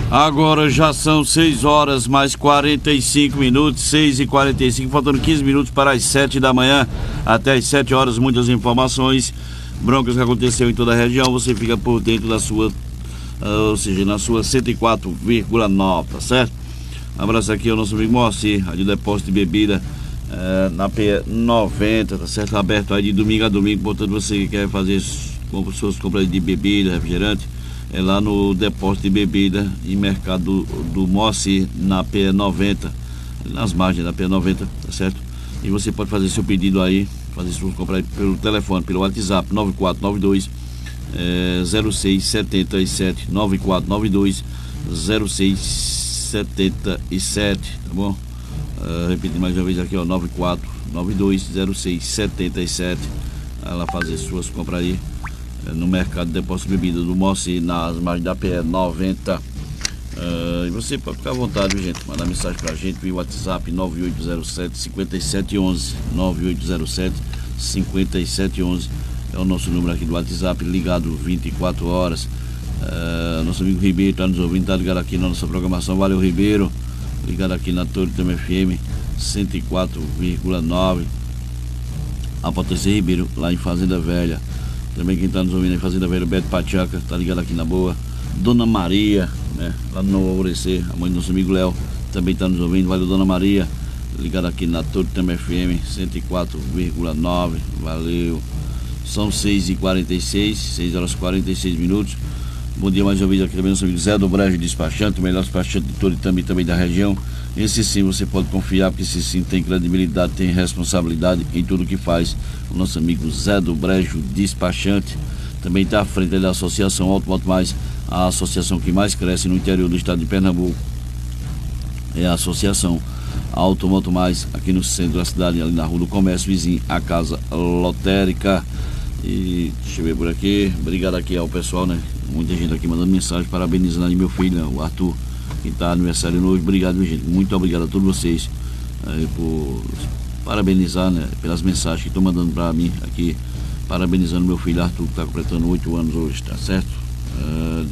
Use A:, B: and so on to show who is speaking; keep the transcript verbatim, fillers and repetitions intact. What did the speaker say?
A: Agora já são seis horas mais quarenta e cinco minutos, seis e quarenta e cinco, faltando quinze minutos para as sete da manhã. Até as sete horas, muitas informações, broncas que aconteceu em toda a região, você fica por dentro da sua, uh, ou seja, na sua cento e quatro vírgula nove, tá certo? Um abraço aqui ao nosso amigo Moacir, de depósito de bebida, uh, na P noventa, tá certo? Aberto aí de domingo a domingo, portanto você que quer fazer suas compras de bebida, refrigerante, é lá no depósito de bebida e mercado do, do Moacir, na P noventa, nas margens da P noventa, tá certo? E você pode fazer seu pedido aí, fazer suas compras pelo telefone, pelo WhatsApp, nove quatro nove dois zero seis sete sete, nove quatro nove dois zero seis sete sete, tá bom? Uh, repetindo mais uma vez aqui, ó, nove quatro nove dois zero seis sete sete, ela fazer suas compras aí no mercado de depósito de bebida do Moacir, nas margens da P noventa. Uh, e você pode ficar à vontade, viu, gente? Mandar mensagem pra gente via WhatsApp nove oito zero sete, cinco sete um um, nove oito zero sete, cinco sete um um, é o nosso número aqui do WhatsApp, ligado vinte e quatro horas. Uh, nosso amigo Ribeiro está nos ouvindo, está ligado aqui na nossa programação. Valeu, Ribeiro, ligado aqui na Torre Tama F M cento e quatro vírgula nove, a Potência Ribeiro, lá em Fazenda Velha. Também quem está nos ouvindo em Fazenda Velha, Beto Pachaca, tá ligado aqui na boa. Dona Maria, né, lá no Novo Alvorecer, a mãe do nosso amigo Léo, também está nos ouvindo. Valeu, Dona Maria, ligado aqui na Torre Tama F M cento e quatro vírgula nove. Valeu. São seis e quarenta e seis, seis horas e quarenta e seis minutos. Bom dia mais uma vez aqui também, nosso amigo Zé do Brejo Despachante, o melhor despachante de Toritama e também da região. Esse sim você pode confiar, porque esse sim tem credibilidade, tem responsabilidade em tudo que faz. O nosso amigo Zé do Brejo Despachante também está à frente da Associação Auto Moto Mais, a associação que mais cresce no interior do estado de Pernambuco. É a Associação Auto Moto Mais, aqui no centro da cidade, ali na Rua do Comércio, vizinho à Casa Lotérica. E deixa eu ver por aqui, obrigado aqui ao pessoal, né? Muita gente aqui mandando mensagem, parabenizando aí meu filho, né? O Arthur, que está aniversário hoje. Obrigado, minha gente, muito obrigado a todos vocês é, por parabenizar, né? Pelas mensagens que estão mandando para mim aqui, parabenizando meu filho Arthur, que está completando oito anos hoje, tá certo? Uh,